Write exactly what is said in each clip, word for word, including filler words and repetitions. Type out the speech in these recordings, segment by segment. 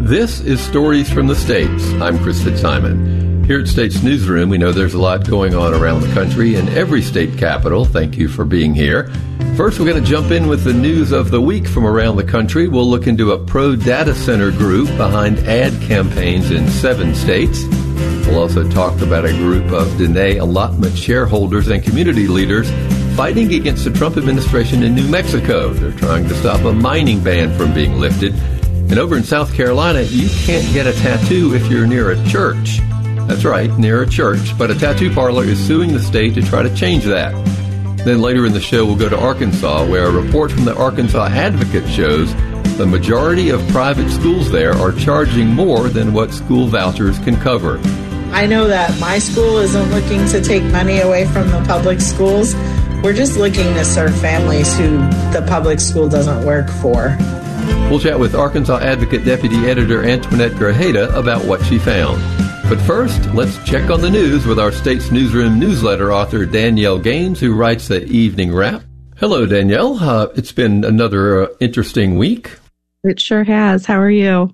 This is Stories from the States. I'm Chris Fitzsimon. Here at States Newsroom, we know there's a lot going on around the country in every state capital. Thank you for being here. First, we're going to jump in with the news of the week from around the country. We'll look into a pro-data center group behind ad campaigns in seven states. We'll also talk about a group of Dene allotment shareholders and community leaders fighting against the Trump administration in New Mexico. They're trying to stop a mining ban from being lifted. And over in South Carolina, you can't get a tattoo if you're near a church. That's right, near a church. But a tattoo parlor is suing the state to try to change that. Then later in the show, we'll go to Arkansas, where a report from the Arkansas Advocate shows the majority of private schools there are charging more than what school vouchers can cover. I know that my school isn't looking to take money away from the public schools. We're just looking to serve families who the public school doesn't work for. We'll chat with Arkansas Advocate Deputy Editor Antoinette Grajeda about what she found. But first, let's check on the news with our States Newsroom newsletter author Danielle Gaines, who writes the Evening Wrap. Hello, Danielle. Uh, it's been another uh, interesting week. It sure has. How are you?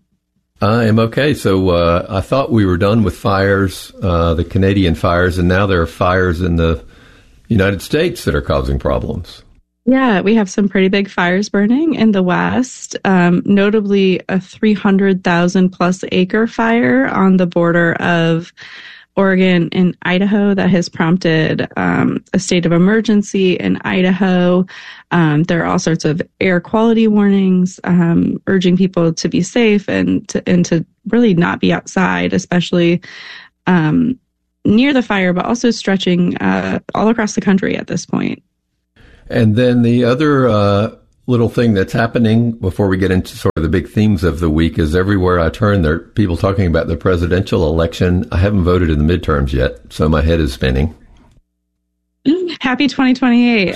I am okay. So uh, I thought we were done with fires, uh, the Canadian fires, and now there are fires in the United States that are causing problems. Yeah, we have some pretty big fires burning in the West, um, notably a three hundred thousand plus acre fire on the border of Oregon and Idaho that has prompted um, a state of emergency in Idaho. Um, there are all sorts of air quality warnings um, urging people to be safe and to, and to really not be outside, especially um, near the fire, but also stretching uh, all across the country at this point. And then the other uh, little thing that's happening before we get into sort of the big themes of the week is everywhere I turn, there are people talking about the presidential election. I haven't voted in the midterms yet, so my head is spinning. Happy twenty twenty-eight.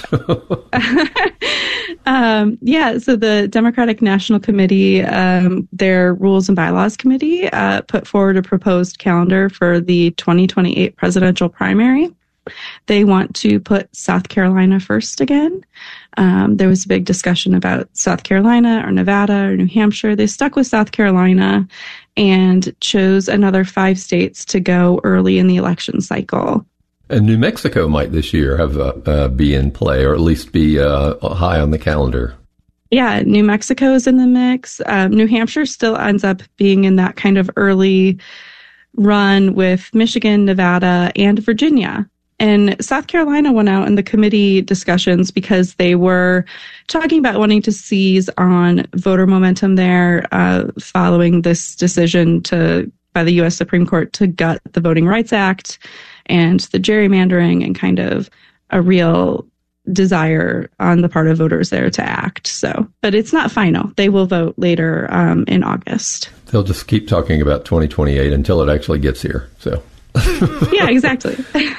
um, yeah, so the Democratic National Committee, um, their Rules and Bylaws Committee, uh, put forward a proposed calendar for the twenty twenty-eight presidential primary. They want to put South Carolina first again. Um, there was a big discussion about South Carolina or Nevada or New Hampshire. They stuck with South Carolina and chose another five states to go early in the election cycle. And New Mexico might this year have uh, uh, be in play, or at least be uh, high on the calendar. Yeah, New Mexico is in the mix. Um, New Hampshire still ends up being in that kind of early run with Michigan, Nevada, and Virginia. And South Carolina went out in the committee discussions because they were talking about wanting to seize on voter momentum there uh, following this decision to by the U S Supreme Court to gut the Voting Rights Act and the gerrymandering and kind of a real desire on the part of voters there to act. So, but it's not final. They will vote later um, in August. They'll just keep talking about twenty twenty-eight until it actually gets here. So. Yeah, exactly.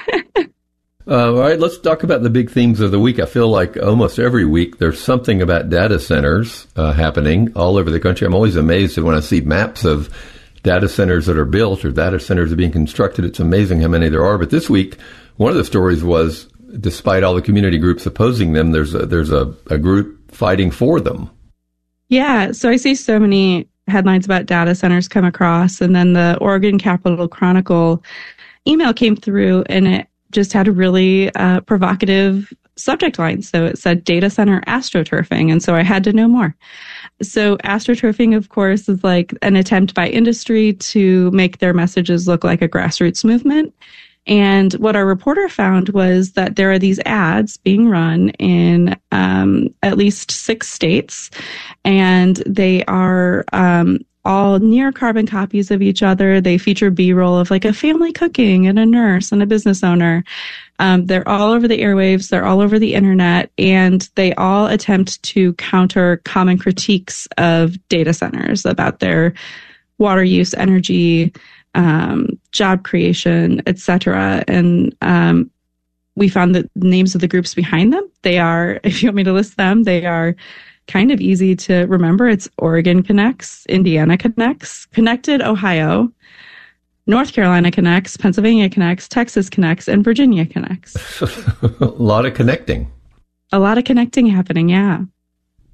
Uh, all right, let's talk about the big themes of the week. I feel like almost every week there's something about data centers uh, happening all over the country. I'm always amazed when I see maps of data centers that are built or data centers that are being constructed. It's amazing how many there are. But this week, one of the stories was, despite all the community groups opposing them, there's a, there's a, a group fighting for them. Yeah, so I see so many headlines about data centers come across, and then the Oregon Capitol Chronicle email came through, and it just had a really uh, provocative subject line. So it said data center astroturfing. And so I had to know more. So astroturfing, of course, is like an attempt by industry to make their messages look like a grassroots movement. And what our reporter found was that there are these ads being run in um, at least six states, and they are um, all near carbon copies of each other. They feature B-roll of like a family cooking and a nurse and a business owner. Um, they're all over the airwaves. They're all over the internet, and they all attempt to counter common critiques of data centers about their water use, energy, um, job creation, et cetera. And um, we found the names of the groups behind them. They are, if you want me to list them, they are kind of easy to remember. It's Oregon Connects, Indiana Connects, Connected Ohio, North Carolina Connects, Pennsylvania Connects, Texas Connects, and Virginia Connects. A lot of connecting. A lot of connecting happening, yeah.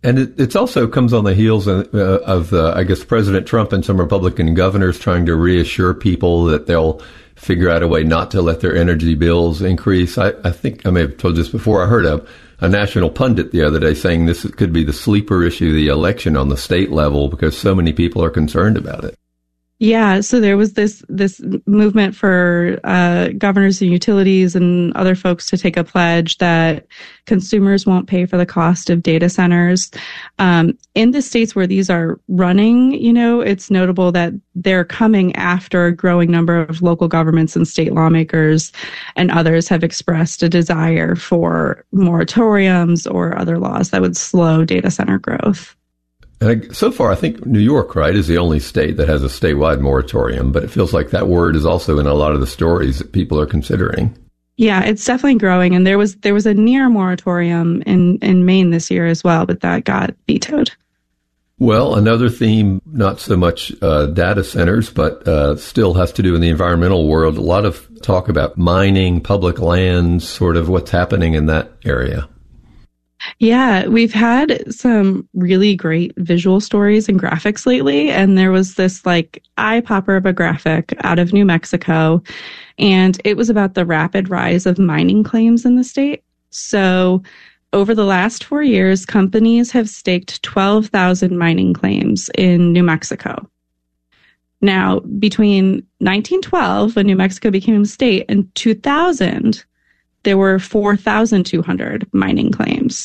And it it's also comes on the heels of, uh, of uh, I guess, President Trump and some Republican governors trying to reassure people that they'll figure out a way not to let their energy bills increase. I, I think I may have told this before. I heard a, a national pundit the other day saying this could be the sleeper issue of the election on the state level because so many people are concerned about it. Yeah, so there was this this movement for uh, governors and utilities and other folks to take a pledge that consumers won't pay for the cost of data centers. Um, in the states where these are running, you know, it's notable that they're coming after a growing number of local governments and state lawmakers and others have expressed a desire for moratoriums or other laws that would slow data center growth. And so far, I think New York, right, is the only state that has a statewide moratorium, but it feels like that word is also in a lot of the stories that people are considering. Yeah, it's definitely growing. And there was there was a near moratorium in, in Maine this year as well, but that got vetoed. Well, another theme, not so much uh, data centers, but uh, still has to do in the environmental world. A lot of talk about mining, public lands, sort of what's happening in that area. Yeah, we've had some really great visual stories and graphics lately. And there was this like eye popper of a graphic out of New Mexico. And it was about the rapid rise of mining claims in the state. So over the last four years, companies have staked twelve thousand mining claims in New Mexico. Now, between nineteen twelve, when New Mexico became a state, and two thousand, there were four thousand two hundred mining claims.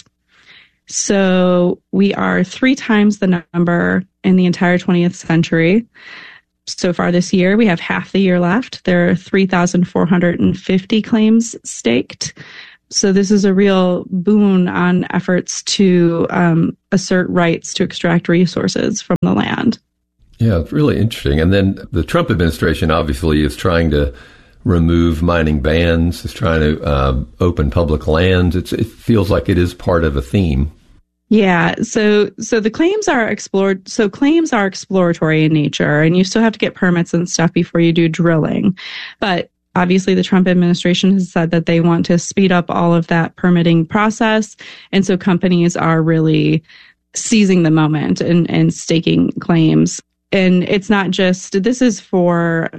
So we are three times the number in the entire twentieth century. So far this year, we have half the year left. There are three thousand four hundred fifty claims staked. So this is a real boon on efforts to um, assert rights to extract resources from the land. Yeah, it's really interesting. And then the Trump administration obviously is trying to remove mining bans, is trying to uh, open public lands. It's, it feels like it is part of a theme. Yeah, so so the claims are explored. So claims are exploratory in nature, and you still have to get permits and stuff before you do drilling. But obviously, the Trump administration has said that they want to speed up all of that permitting process, and so companies are really seizing the moment and, and staking claims. And it's not just, this is for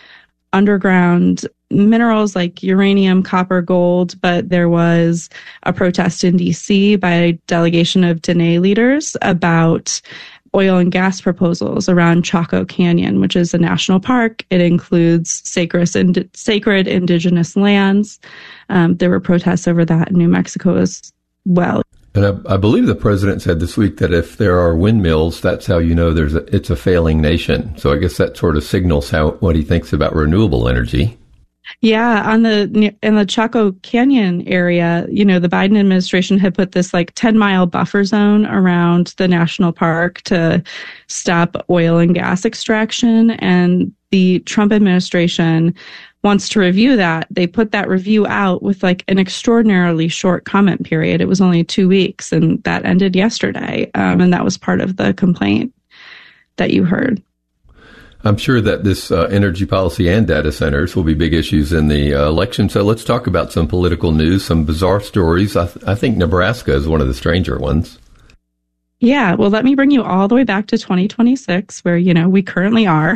underground minerals like uranium, copper, gold, but there was a protest in D C by a delegation of Diné leaders about oil and gas proposals around Chaco Canyon, which is a national park. It includes sacred, ind- sacred indigenous lands. Um, there were protests over that in New Mexico as well. And I, I believe the president said this week that if there are windmills, that's how you know there's a, it's a failing nation. So I guess that sort of signals how what he thinks about renewable energy. Yeah, on the in the Chaco Canyon area, you know, the Biden administration had put this like ten mile buffer zone around the national park to stop oil and gas extraction. And the Trump administration wants to review that. They put that review out with like an extraordinarily short comment period. It was only two weeks, and that ended yesterday. Um, and that was part of the complaint that you heard. I'm sure that this uh, energy policy and data centers will be big issues in the uh, election. So let's talk about some political news, some bizarre stories. I, th- I think Nebraska is one of the stranger ones. Yeah, well, let me bring you all the way back to twenty twenty-six, where, you know, we currently are.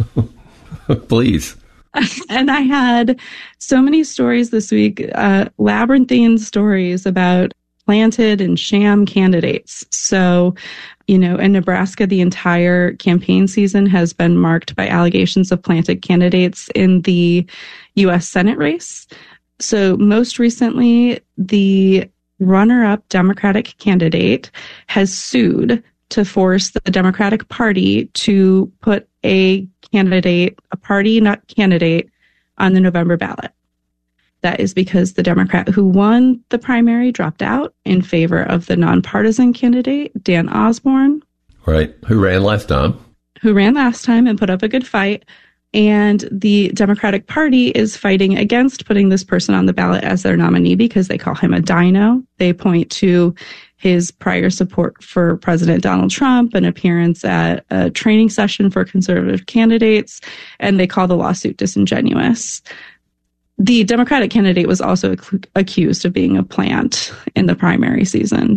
Please. And I had so many stories this week, uh, labyrinthine stories about planted and sham candidates. So, you know, in Nebraska, the entire campaign season has been marked by allegations of planted candidates in the U S Senate race. So most recently, the runner-up Democratic candidate has sued to force the Democratic Party to put a candidate, a party not candidate, on the November ballot. That is because the Democrat who won the primary dropped out in favor of the nonpartisan candidate, Dan Osborne. Right, who ran last time. Who ran last time and put up a good fight. And the Democratic Party is fighting against putting this person on the ballot as their nominee because they call him a dino. They point to his prior support for President Donald Trump, an appearance at a training session for conservative candidates, and they call the lawsuit disingenuous. The Democratic candidate was also ac- accused of being a plant in the primary season.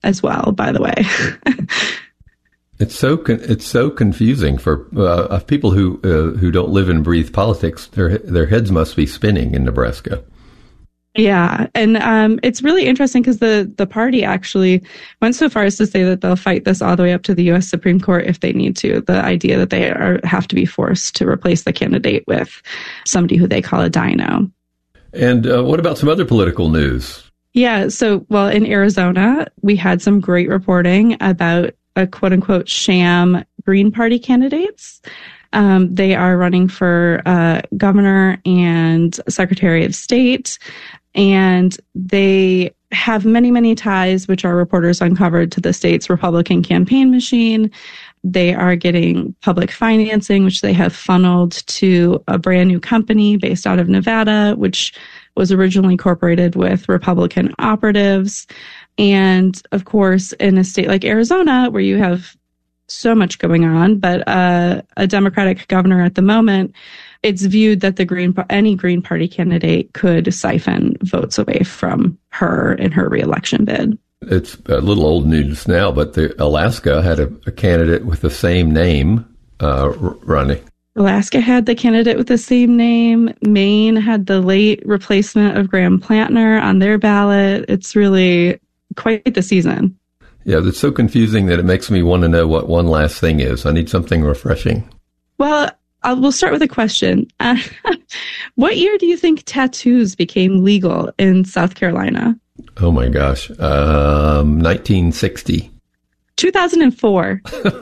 as well, by the way. It's so con- it's so confusing for uh, people who uh, who don't live and breathe politics. Their their heads must be spinning in Nebraska. Yeah, and um, it's really interesting because the the party actually went so far as to say that they'll fight this all the way up to the U S Supreme Court if they need to. The idea that they are, have to be forced to replace the candidate with somebody who they call a dino. And uh, what about some other political news? Yeah, so, well, in Arizona, we had some great reporting about a quote-unquote sham Green Party candidates. Um, they are running for uh, governor and secretary of state, and they have many, many ties, which our reporters uncovered, to the state's Republican campaign machine. They are getting public financing, which they have funneled to a brand new company based out of Nevada, which was originally incorporated with Republican operatives. And of course, in a state like Arizona, where you have so much going on, but uh, a Democratic governor at the moment, it's viewed that the Green any Green Party candidate could siphon votes away from her in her reelection bid. It's a little old news now, but the Alaska had a, a candidate with the same name uh, running. Alaska had the candidate with the same name. Maine had the late replacement of Graham Plantner on their ballot. It's really quite the season. Yeah, it's so confusing that it makes me want to know what one last thing is. I need something refreshing. Well, I'll, we'll start with a question. Uh, what year do you think tattoos became legal in South Carolina? Oh, my gosh. Um, nineteen sixty. two thousand four.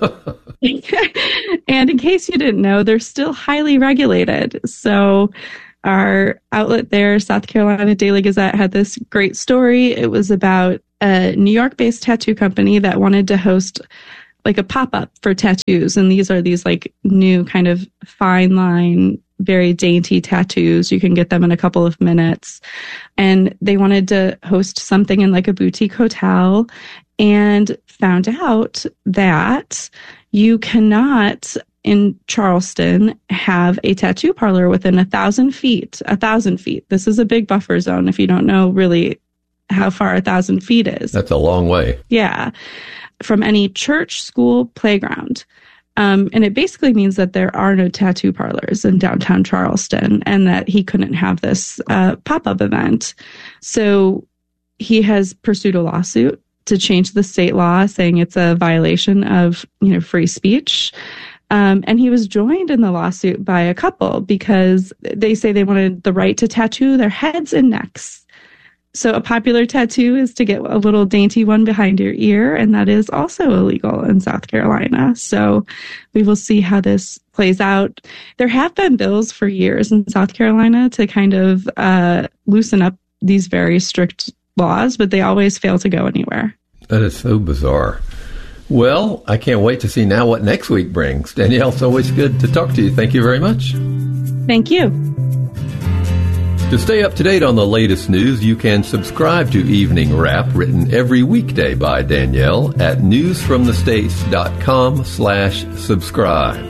And in case you didn't know, they're still highly regulated. So our outlet there, South Carolina Daily Gazette, had this great story. It was about a New York-based tattoo company that wanted to host like a pop-up for tattoos. And these are these like new kind of fine line, very dainty tattoos. You can get them in a couple of minutes. And they wanted to host something in like a boutique hotel and found out that you cannot in Charleston have a tattoo parlor within a thousand feet, a thousand feet. This is a big buffer zone if you don't know really how far a thousand feet is. That's a long way. Yeah. From any church, school, playground. Um, and it basically means that there are no tattoo parlors in downtown Charleston and that he couldn't have this uh, pop-up event. So he has pursued a lawsuit to change the state law, saying it's a violation of, you know, free speech. Um, and he was joined in the lawsuit by a couple because they say they wanted the right to tattoo their heads and necks. So a popular tattoo is to get a little dainty one behind your ear, and that is also illegal in South Carolina. So we will see how this plays out. There have been bills for years in South Carolina to kind of uh, loosen up these very strict laws, but they always fail to go anywhere. That is so bizarre. Well, I can't wait to see now what next week brings. Danielle, it's always good to talk to you. Thank you very much. Thank you. To stay up to date on the latest news, you can subscribe to Evening Wrap, written every weekday by Danielle at newsfromthestates.com slash subscribe.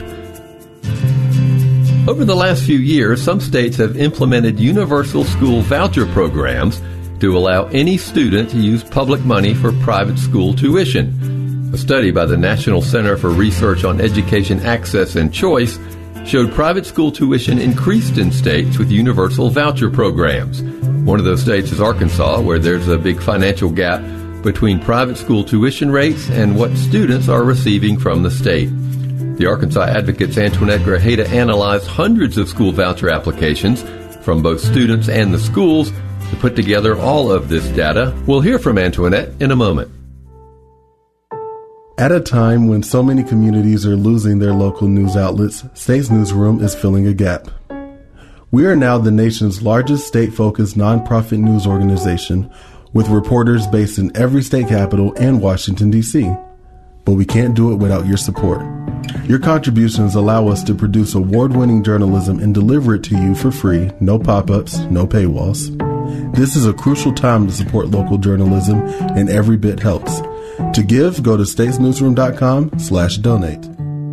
Over the last few years, some states have implemented universal school voucher programs to allow any student to use public money for private school tuition. A study by the National Center for Research on Education Access and Choice showed private school tuition increased in states with universal voucher programs. One of those states is Arkansas, where there's a big financial gap between private school tuition rates and what students are receiving from the state. The Arkansas Advocate's Antoinette Grajeda analyzed hundreds of school voucher applications from both students and the schools to put together all of this data. We'll hear from Antoinette in a moment. At a time when so many communities are losing their local news outlets, States Newsroom is filling a gap. We are now the nation's largest state-focused nonprofit news organization with reporters based in every state capital and Washington, D C But we can't do it without your support. Your contributions allow us to produce award-winning journalism and deliver it to you for free, no pop-ups, no paywalls. This is a crucial time to support local journalism, and every bit helps. To give, go to statesnewsroom.com slash donate.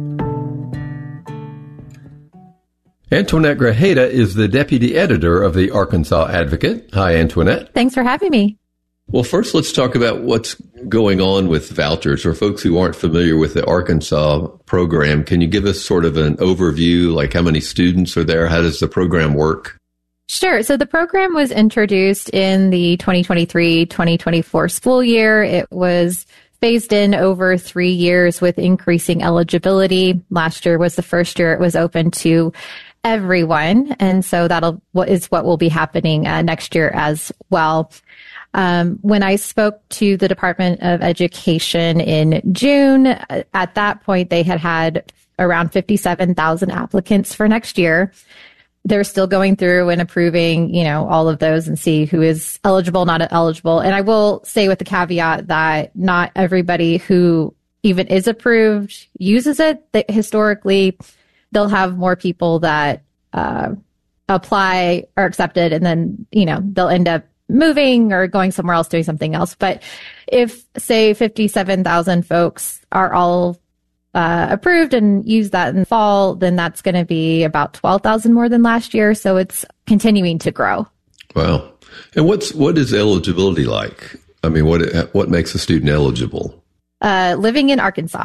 Antoinette Grajeda is the deputy editor of the Arkansas Advocate. Hi, Antoinette. Thanks for having me. Well, first, let's talk about what's going on with vouchers. For folks who aren't familiar with the Arkansas program, can you give us sort of an overview, like how many students are there? How does the program work? Sure. So the program was introduced in the twenty twenty-three twenty twenty-four school year. It was phased in over three years with increasing eligibility. Last year was the first year it was open to everyone. And so that'll what is what will be happening uh, next year as well. Um, when I spoke to the Department of Education in June, at that point, they had had around fifty-seven thousand applicants for next year. They're still going through and approving, you know, all of those and see who is eligible, not eligible. And I will say with the caveat that not everybody who even is approved uses it. That historically, they'll have more people that uh, apply, are accepted, and then, you know, they'll end up moving or going somewhere else, doing something else. But if, say, fifty-seven thousand folks are all uh, approved and use that in the fall, then that's going to be about twelve thousand more than last year. So it's continuing to grow. Wow. And what's what is eligibility like? I mean, what what makes a student eligible? Uh, living in Arkansas.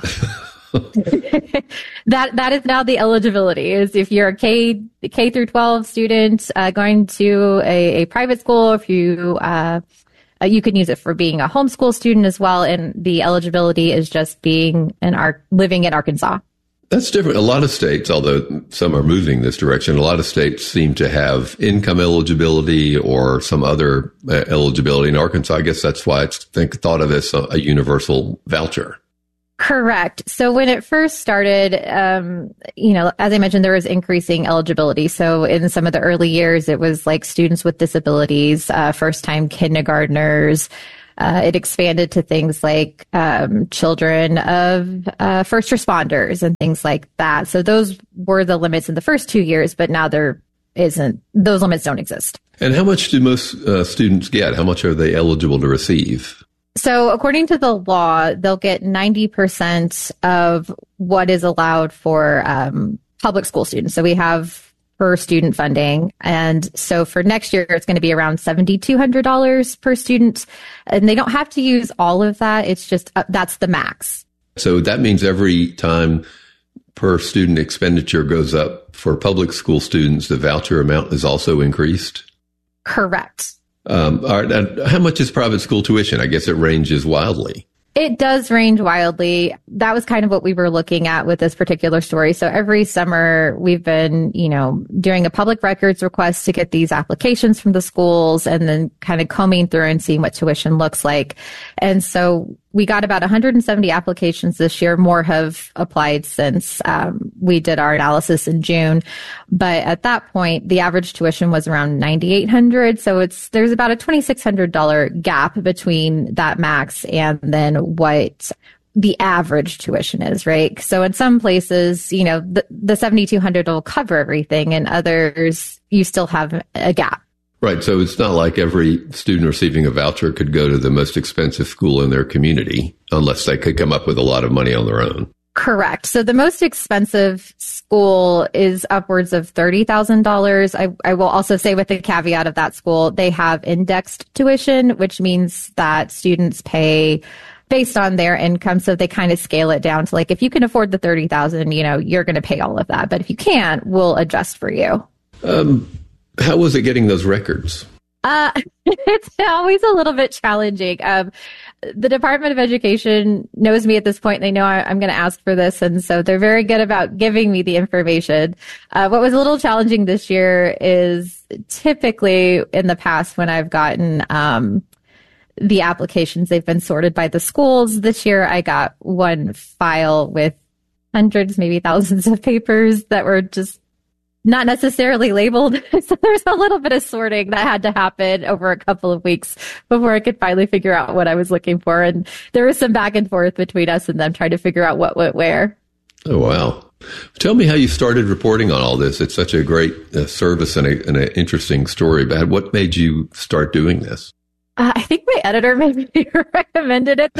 that that is now the eligibility. Is if you're a K K through twelve student uh, going to a, a private school, if you uh, you can use it for being a homeschool student as well, and the eligibility is just being an Ar- living in Arkansas. That's different. A lot of states, although some are moving this direction, a lot of states seem to have income eligibility or some other uh, eligibility. In Arkansas, I guess that's why it's think, thought of as a, a universal voucher. Correct. So when it first started, um, you know, as I mentioned, there was increasing eligibility. So in some of the early years, it was like students with disabilities, uh, first-time kindergartners. Uh, it expanded to things like um, children of uh, first responders and things like that. So those were the limits in the first two years, but now there isn't. Those limits don't exist. And how much do most uh, students get? How much are they eligible to receive? So according to the law, they'll get ninety percent of what is allowed for um, public school students. So we have per student funding. And so for next year, it's going to be around seven thousand two hundred dollars per student. And they don't have to use all of that. It's just uh, that's the max. So that means every time per student expenditure goes up for public school students, the voucher amount is also increased? Correct. Um, all right, and how much is private school tuition? I guess it ranges wildly. It does range wildly. That was kind of what we were looking at with this particular story. So every summer we've been, you know, doing a public records request to get these applications from the schools and then kind of combing through and seeing what tuition looks like. And so we got about one hundred seventy applications this year. More have applied since um, we did our analysis in June. But at that point, the average tuition was around nine thousand eight hundred dollars. So it's there's about a two thousand six hundred dollars gap between that max and then what the average tuition is, right? So in some places, you know, the, the seven thousand two hundred dollars will cover everything, and others you still have a gap. Right. So it's not like every student receiving a voucher could go to the most expensive school in their community unless they could come up with a lot of money on their own. Correct. So the most expensive school is upwards of thirty thousand dollars. I, I will also say with the caveat of that school, they have indexed tuition, which means that students pay based on their income. So they kind of scale it down to like, if you can afford the thirty thousand, you know, you're going to pay all of that. But if you can't, we'll adjust for you. Um, How was it getting those records? Uh, it's always a little bit challenging. Um, the Department of Education knows me at this point. They know I, I'm going to ask for this. And so they're very good about giving me the information. Uh, what was a little challenging this year is typically in the past when I've gotten um, the applications, they've been sorted by the schools. This year I got one file with hundreds, maybe thousands of papers that were just not necessarily labeled. So there's a little bit of sorting that had to happen over a couple of weeks before I could finally figure out what I was looking for. And there was some back and forth between us and them trying to figure out what went where. Oh, wow. Tell me how you started reporting on all this. It's such a great uh, service and, a, and an interesting story. But what made you start doing this? Uh, I think my editor maybe recommended it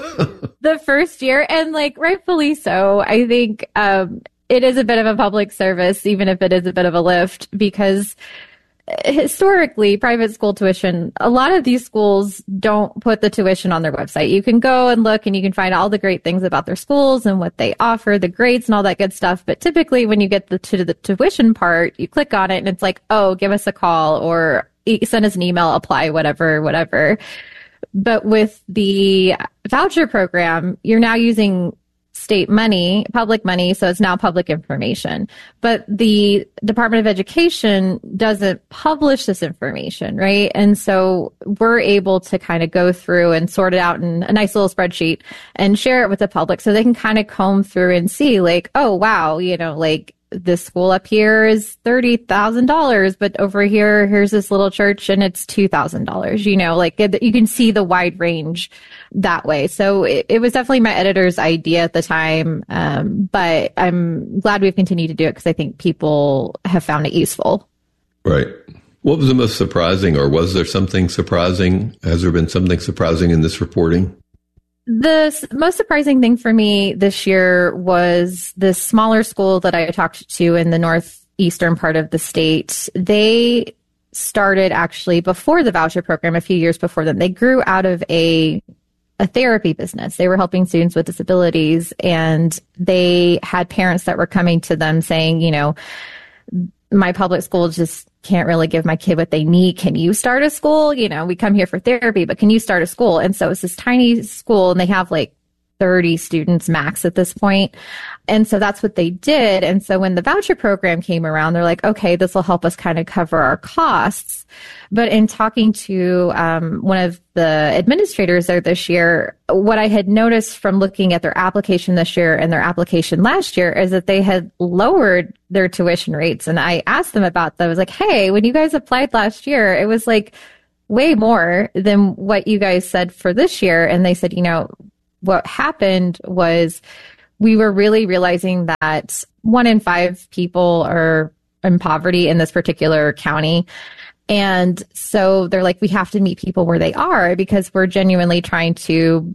the first year, and like rightfully so. I think, um, it is a bit of a public service, even if it is a bit of a lift, because historically, private school tuition, a lot of these schools don't put the tuition on their website. You can go and look and you can find all the great things about their schools and what they offer, the grades and all that good stuff. But typically when you get the, to the tuition part, you click on it and it's like, oh, give us a call or send us an email, apply, whatever, whatever. But with the voucher program, you're now using state money, public money, so it's now public information. But the Department of Education doesn't publish this information, right? And so we're able to kind of go through and sort it out in a nice little spreadsheet and share it with the public so they can kind of comb through and see like, oh, wow, you know, like this school up here is thirty thousand dollars, but over here, here's this little church and it's two thousand dollars, you know, like it, you can see the wide range that way. So it, it was definitely my editor's idea at the time. Um, but I'm glad we've continued to do it because I think people have found it useful. Right. What was the most surprising, or was there something surprising? Has there been something surprising in this reporting? The most surprising thing for me this year was this smaller school that I talked to in the northeastern part of the state. They started actually before the voucher program, a few years before them. They grew out of a a therapy business. They were helping students with disabilities, and they had parents that were coming to them saying, you know, my public school just can't really give my kid what they need. Can you start a school? You know, we come here for therapy, but can you start a school? And so it's this tiny school and they have like thirty students max at this point. And so that's what they did. And so when the voucher program came around, they're like, okay, this will help us kind of cover our costs. But in talking to um, one of the administrators there this year, what I had noticed from looking at their application this year and their application last year is that they had lowered their tuition rates. And I asked them about that. I was like, hey, when you guys applied last year, it was like way more than what you guys said for this year. And they said, you know, what happened was we were really realizing that one in five people are in poverty in this particular county. And so they're like, we have to meet people where they are because we're genuinely trying to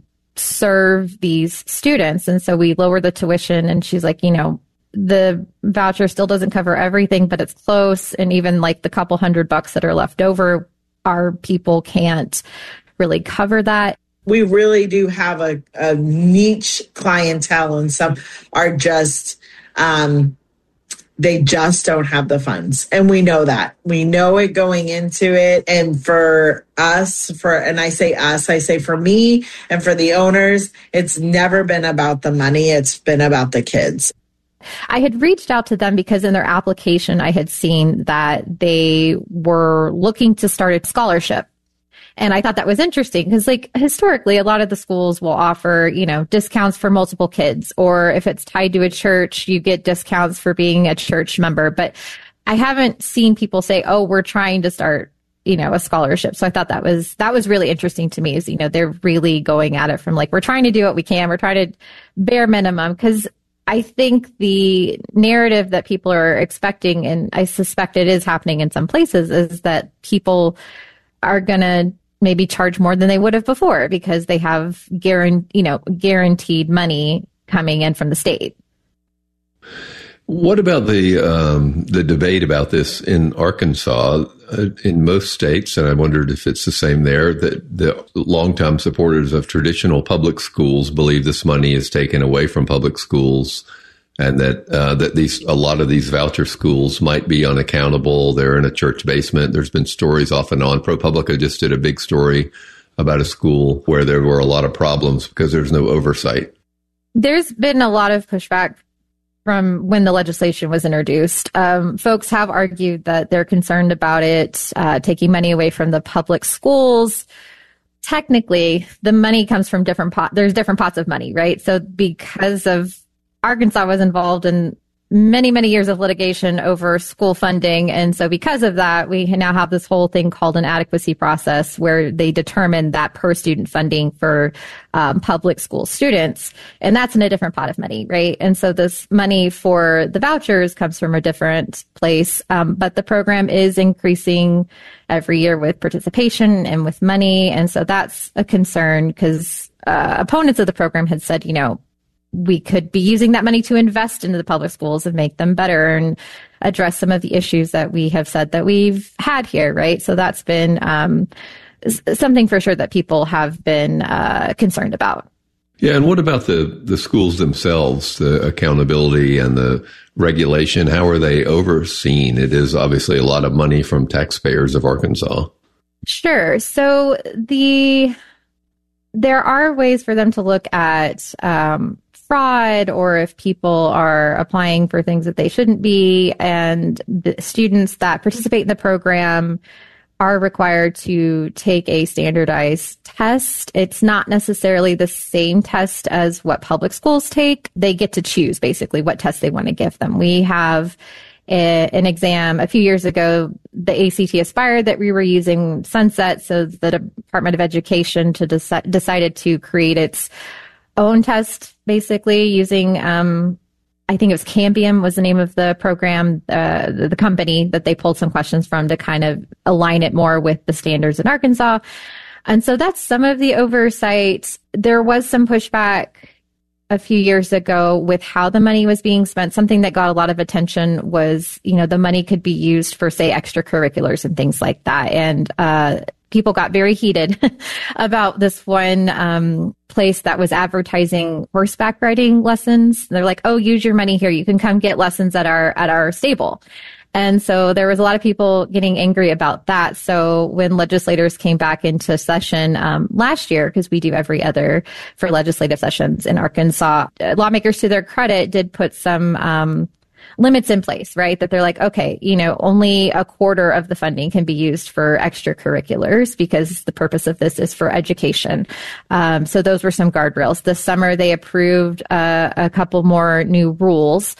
serve these students. And so we lower the tuition. And she's like, you know, the voucher still doesn't cover everything, but it's close. And even like the couple hundred bucks that are left over, our people can't really cover that. We really do have a, a niche clientele, and some are just, um, they just don't have the funds. And we know that. We know it going into it. And for us, for, and I say us, I say for me and for the owners, it's never been about the money. It's been about the kids. I had reached out to them because in their application, I had seen that they were looking to start a scholarship. And I thought that was interesting because, like, historically, a lot of the schools will offer, you know, discounts for multiple kids, or if it's tied to a church, you get discounts for being a church member. But I haven't seen people say, oh, we're trying to start, you know, a scholarship. So I thought that was, that was really interesting to me is, you know, they're really going at it from like, we're trying to do what we can. We're trying to bare minimum because I think the narrative that people are expecting, and I suspect it is happening in some places, is that people are going to maybe charge more than they would have before because they have guaranteed, you know, guaranteed money coming in from the state. What about the um, the debate about this in Arkansas? Uh, in most states, and I wondered if it's the same there, that the longtime supporters of traditional public schools believe this money is taken away from public schools, and that uh, that these a lot of these voucher schools might be unaccountable. They're in a church basement. There's been stories off and on. ProPublica just did a big story about a school where there were a lot of problems because there's no oversight. There's been a lot of pushback from when the legislation was introduced. Um, folks have argued that they're concerned about it uh, taking money away from the public schools. Technically, the money comes from different pot. There's different pots of money, right? So because of Arkansas was involved in many, many years of litigation over school funding. And so because of that, we now have this whole thing called an adequacy process where they determine that per student funding for um, public school students. And that's in a different pot of money, right? And so this money for the vouchers comes from a different place. Um, but the program is increasing every year with participation and with money. And so that's a concern because uh, opponents of the program had said, you know, we could be using that money to invest into the public schools and make them better and address some of the issues that we have said that we've had here, right? So that's been um, something for sure that people have been uh, concerned about. Yeah, and what about the, the schools themselves, the accountability and the regulation? How are they overseen? It is obviously a lot of money from taxpayers of Arkansas. Sure. So the there are ways for them to look at um, fraud, or if people are applying for things that they shouldn't be, and the students that participate in the program are required to take a standardized test. It's not necessarily the same test as what public schools take. They get to choose basically what test they want to give them. We have a, an exam a few years ago, the A C T Aspire, that we were using sunset. So the Department of Education to deci- decided to create its own test, basically using, um, I think it was Cambium was the name of the program, uh, the, the company that they pulled some questions from to kind of align it more with the standards in Arkansas. And so that's some of the oversight. There was some pushback a few years ago with how the money was being spent. Something that got a lot of attention was, you know, the money could be used for, say, extracurriculars and things like that. And uh, people got very heated about this one um, place that was advertising horseback riding lessons. They're like, "Oh, use your money here. You can come get lessons at our at our stable." And so there was a lot of people getting angry about that. So when legislators came back into session um, last year, because we do every other for legislative sessions in Arkansas, lawmakers, to their credit, did put some um, limits in place, right? That they're like, okay, you know, only a quarter of the funding can be used for extracurriculars because the purpose of this is for education. Um, so those were some guardrails. This summer, they approved uh, a couple more new rules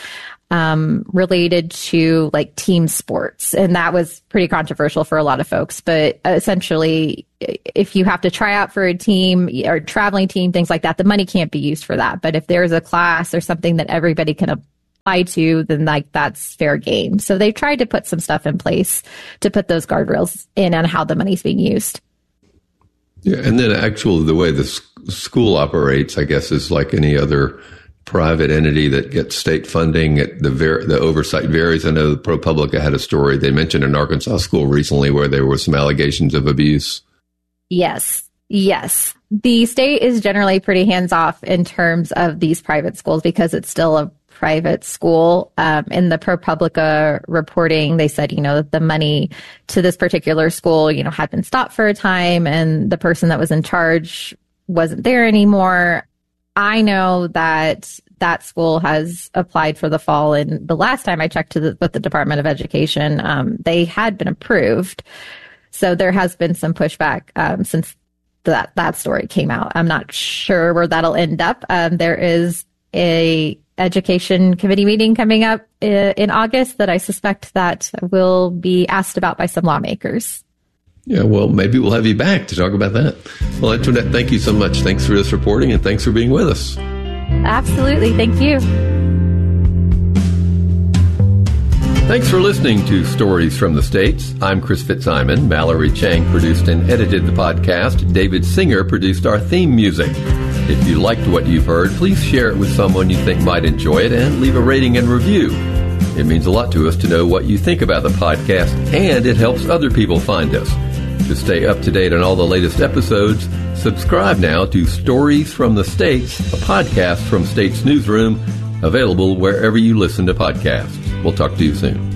Um, related to like team sports. And that was pretty controversial for a lot of folks. But essentially, if you have to try out for a team or traveling team, things like that, the money can't be used for that. But if there's a class or something that everybody can apply to, then like that's fair game. So they tried to put some stuff in place to put those guardrails in on how the money's being used. Yeah, and then actually the way the school operates, I guess, is like any other private entity that gets state funding. It, the ver- the oversight varies. I know ProPublica had a story they mentioned an Arkansas school recently where there were some allegations of abuse. Yes, yes. The state is generally pretty hands-off in terms of these private schools because it's still a private school. Um, in the ProPublica reporting, they said, you know, that the money to this particular school, you know, had been stopped for a time and the person that was in charge wasn't there anymore. I know that that school has applied for the fall, and the last time I checked to the, with the Department of Education, um, they had been approved. So there has been some pushback um, since that that story came out. I'm not sure where that'll end up. Um, there is a education committee meeting coming up in, in August that I suspect that will be asked about by some lawmakers. Yeah, well, maybe we'll have you back to talk about that. Well, Antoinette, thank you so much. Thanks for this reporting, and thanks for being with us. Absolutely. Thank you. Thanks for listening to Stories from the States. I'm Chris Fitzsimon. Mallory Chang produced and edited the podcast. David Singer produced our theme music. If you liked what you've heard, please share it with someone you think might enjoy it and leave a rating and review. It means a lot to us to know what you think about the podcast, and it helps other people find us. To stay up to date on all the latest episodes, subscribe now to Stories from the States, a podcast from States Newsroom, available wherever you listen to podcasts. We'll talk to you soon.